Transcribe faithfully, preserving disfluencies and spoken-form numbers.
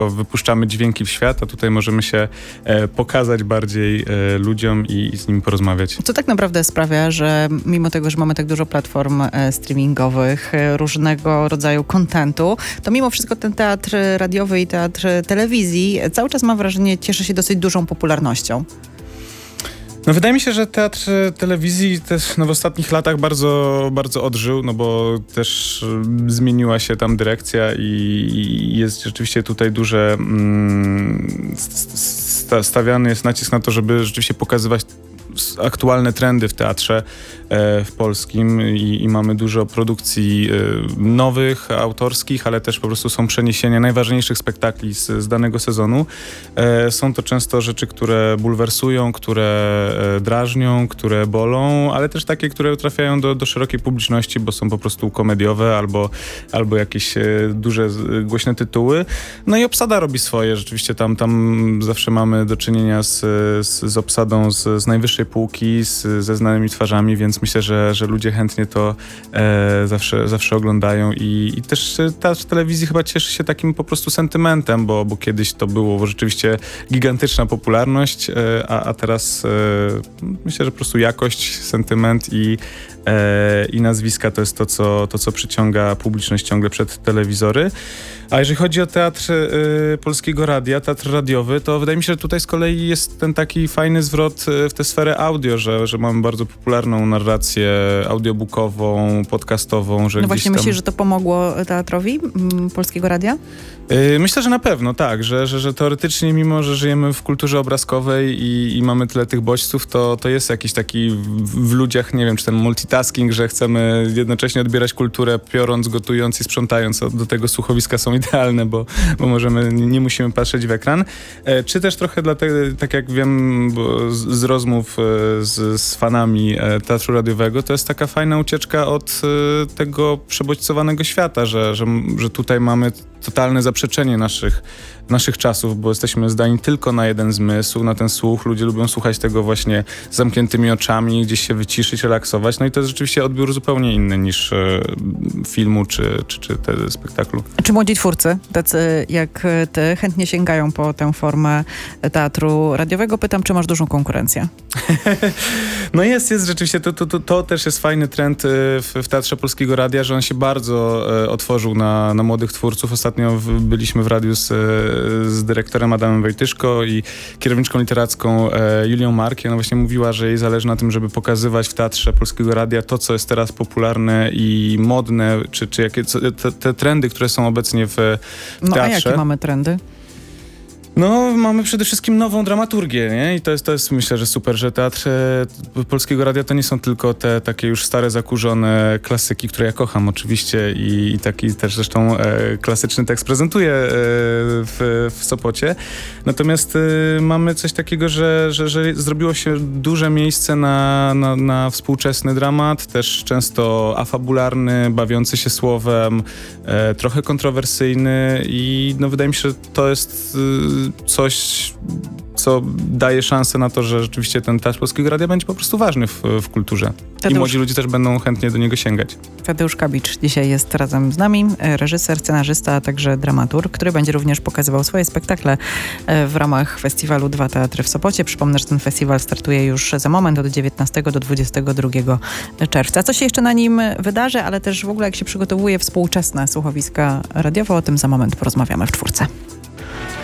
wypuszczamy dźwięki w świat, a tutaj możemy się e, pokazać bardziej e, ludziom i, i z nimi porozmawiać. Co tak naprawdę sprawia, że mimo tego, że mamy tak dużo platform e, streamingowych, e, różnego rodzaju kontentu, to mimo wszystko ten teatr radiowy i teatr telewizji cały czas, mam wrażenie, cieszy się dosyć dużą popularnością. No wydaje mi się, że teatr telewizji też no, w ostatnich latach bardzo, bardzo odżył, no bo też zmieniła się tam dyrekcja i, i jest rzeczywiście tutaj duże mm, sta, stawiany jest nacisk na to, żeby rzeczywiście pokazywać aktualne trendy w teatrze e, w polskim i, i mamy dużo produkcji e, nowych, autorskich, ale też po prostu są przeniesienia najważniejszych spektakli z, z danego sezonu. E, są to często rzeczy, które bulwersują, które e, drażnią, które bolą, ale też takie, które trafiają do, do szerokiej publiczności, bo są po prostu komediowe albo, albo jakieś e, duże, głośne tytuły. No i obsada robi swoje. Rzeczywiście tam, tam zawsze mamy do czynienia z, z, z obsadą z, z najwyższej półki, z, ze znanymi twarzami, więc myślę, że, że ludzie chętnie to e, zawsze, zawsze oglądają i, i też teatr telewizji chyba cieszy się takim po prostu sentymentem, bo, bo kiedyś to było rzeczywiście gigantyczna popularność, e, a, a teraz e, myślę, że po prostu jakość, sentyment i, e, i nazwiska to jest to co, to, co przyciąga publiczność ciągle przed telewizory. A jeżeli chodzi o teatr y, Polskiego Radia, teatr radiowy, to wydaje mi się, że tutaj z kolei jest ten taki fajny zwrot w tę sferę audio, że, że mamy bardzo popularną narrację audiobookową, podcastową. Że no właśnie, tam... myślisz, że to pomogło teatrowi m, Polskiego Radia? Y, myślę, że na pewno, tak, że, że, że teoretycznie, mimo że żyjemy w kulturze obrazkowej i, i mamy tyle tych bodźców, to, to jest jakiś taki w, w ludziach, nie wiem, czy ten multitasking, że chcemy jednocześnie odbierać kulturę, piorąc, gotując i sprzątając. Do tego słuchowiska są idealne, bo, bo możemy, nie musimy patrzeć w ekran. E, czy też trochę dlatego, tak jak wiem bo z, z rozmów e, z, z fanami e, teatru radiowego, to jest taka fajna ucieczka od e, tego przebodźcowanego świata, że, że, że tutaj mamy totalne zaprzeczenie naszych, naszych czasów, bo jesteśmy zdani tylko na jeden zmysł, na ten słuch. Ludzie lubią słuchać tego właśnie z zamkniętymi oczami, gdzieś się wyciszyć, relaksować. No i to jest rzeczywiście odbiór zupełnie inny niż e, filmu czy, czy, czy te spektaklu. Czy młodzi twórcy, tacy jak ty, chętnie sięgają po tę formę teatru radiowego? Pytam, czy masz dużą konkurencję? No jest, jest rzeczywiście. To, to, to, to też jest fajny trend w, w Teatrze Polskiego Radia, że on się bardzo e, otworzył na, na młodych twórców. Ostatnio w, byliśmy w radiu z, z dyrektorem Adamem Wojtyszko i kierowniczką literacką e, Julią Mark. Ona właśnie mówiła, że jej zależy na tym, żeby pokazywać w Teatrze Polskiego Radia to, co jest teraz popularne i modne, czy, czy jakie, co, te, te trendy, które są obecnie w, w no, teatrze. A jakie mamy trendy? No, mamy przede wszystkim nową dramaturgię, nie? I to jest, to jest myślę, że super, że teatr e, Polskiego Radia to nie są tylko te takie już stare, zakurzone klasyki, które ja kocham oczywiście i, i taki też zresztą e, klasyczny tekst prezentuję e, w, w Sopocie. Natomiast e, mamy coś takiego, że, że, że zrobiło się duże miejsce na, na, na współczesny dramat, też często afabularny, bawiący się słowem, e, trochę kontrowersyjny i no, wydaje mi się, że to jest e, coś, co daje szansę na to, że rzeczywiście ten teatr Polskiego Radia będzie po prostu ważny w, w kulturze. Tadeusz. I młodzi ludzie też będą chętnie do niego sięgać. Tadeusz Kabicz dzisiaj jest razem z nami, reżyser, scenarzysta, a także dramaturg, który będzie również pokazywał swoje spektakle w ramach festiwalu Dwa Teatry w Sopocie. Przypomnę, że ten festiwal startuje już za moment od dziewiętnastego do dwudziestego drugiego czerwca. Co się jeszcze na nim wydarzy, ale też w ogóle jak się przygotowuje współczesne słuchowiska radiowe, o tym za moment porozmawiamy w czwórce.